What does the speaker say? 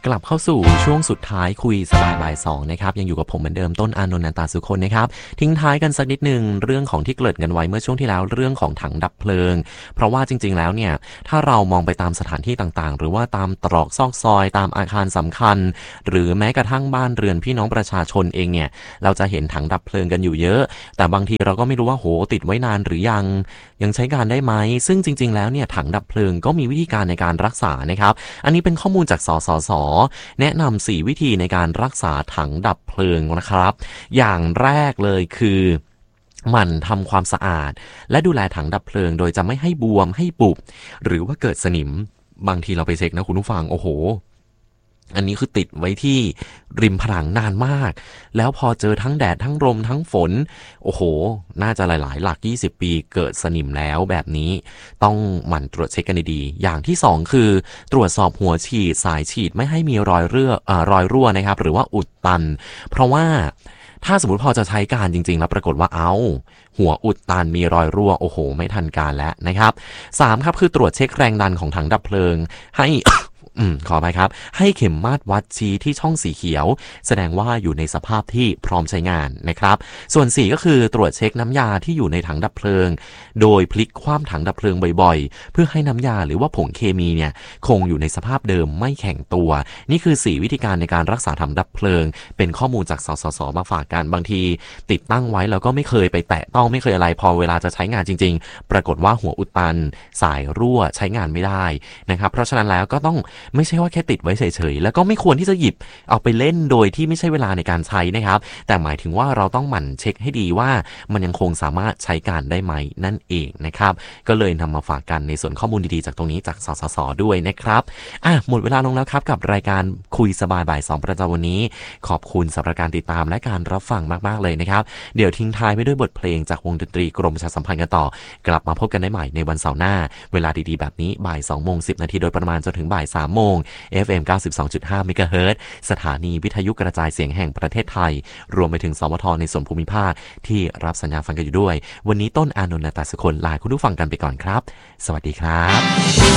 กลับเข้าสู่ช่วงสุดท้ายคุยสบายบ่ายสองนะครับยังอยู่กับผมเหมือนเดิมต้นอานนท์ นันตาสุคนนะครับทิ้งท้ายกันสักนิดนึงเรื่องของที่เกริ่นกันไว้เมื่อช่วงที่แล้วเรื่องของถังดับเพลิงเพราะว่าจริงๆแล้วเนี่ยถ้าเรามองไปตามสถานที่ต่างๆหรือว่าตามตรอกซอกซอยตามอาคารสำคัญหรือแม้กระทั่งบ้านเรือนพี่น้องประชาชนเองเนี่ยเราจะเห็นถังดับเพลิงกันอยู่เยอะแต่บางทีเราก็ไม่รู้ว่าโหติดไว้นานหรือยังใช้การได้ไหมซึ่งจริงๆแล้วเนี่ยถังดับเพลิงก็มีวิธีการในการรักษานะครับอันนี้เป็นข้อมูลจากสสส.แนะนำ4วิธีในการรักษาถังดับเพลิงนะครับอย่างแรกเลยคือหมั่นทำความสะอาดและดูแลถังดับเพลิงโดยจะไม่ให้บวมให้ปุบหรือว่าเกิดสนิมบางทีเราไปเช็คนะคุณผู้ฟังโอ้โหอันนี้คือติดไว้ที่ริมผนังนานมากแล้วพอเจอทั้งแดดทั้งลมทั้งฝนโอ้โหน่าจะหลายๆหลัก20ปีเกิดสนิมแล้วแบบนี้ต้องหมั่นตรวจเช็คกันดีๆอย่างที่2คือตรวจสอบหัวฉีดสายฉีดไม่ให้มีรอยรั่วนะครับหรือว่าอุดตันเพราะว่าถ้าสมมติพอจะใช้การจริงๆแล้วปรากฏว่าหัวอุดตันมีรอยรั่วโอ้โหไม่ทันการแล้วนะครับ3ครับคือตรวจเช็คแรงดันของถังดับเพลิงให้ ขออภัยครับให้เข็มมาตรวัดชี้ที่ช่องสีเขียวแสดงว่าอยู่ในสภาพที่พร้อมใช้งานนะครับส่วน4ก็คือตรวจเช็คน้ำยาที่อยู่ในถังดับเพลิงโดยพลิกคว่ำถังดับเพลิงบ่อยๆเพื่อให้น้ำยาหรือว่าผงเคมีเนี่ยคงอยู่ในสภาพเดิมไม่แข็งตัวนี่คือ4วิธีการในการรักษาถังดับเพลิงเป็นข้อมูลจากสสส.มาฝากกันบางทีติดตั้งไว้แล้วก็ไม่เคยไปแตะต้องไม่เคยอะไรพอเวลาจะใช้งานจริงๆปรากฏว่าหัวอุดตันสายรั่วใช้งานไม่ได้นะครับเพราะฉะนั้นแล้วก็ต้องไม่ใช่ว่าแค่ติดไว้เฉยๆแล้วก็ไม่ควรที่จะหยิบเอาไปเล่นโดยที่ไม่ใช่เวลาในการใช้นะครับแต่หมายถึงว่าเราต้องหมั่นเช็คให้ดีว่ามันยังคงสามารถใช้การได้ไหมนั่นเองนะครับก็เลยนำมาฝากกันในส่วนข้อมูลดีๆจากตรงนี้จากสสส.ด้วยนะครับหมดเวลาลงแล้วครับกับรายการคุยสบายบ่าย2ประจำวันนี้ขอบคุณสำหรับการติดตามและการรับฟังมากๆเลยนะครับเดี๋ยวทิ้งท้ายไปด้วยบทเพลงจากวงดนตรีกรมประชาสัมพันธ์กันต่อกลับมาพบกันได้ใหม่ในวันเสาร์หน้าเวลาดีๆแบบนี้บ่าย 2:10 น.โดยประมาณจนถึงบ่าย 3 โมงFM 92.5 เมกะเฮิรตซ์สถานีวิทยุกระจายเสียงแห่งประเทศไทยรวมไปถึงสวทในส่วนภูมิภาคที่รับสัญญาณฟังกันอยู่ด้วยวันนี้ต้นอานนท์ นาตาสุคนลาคุณผู้ฟังกันไปก่อนครับสวัสดีครับ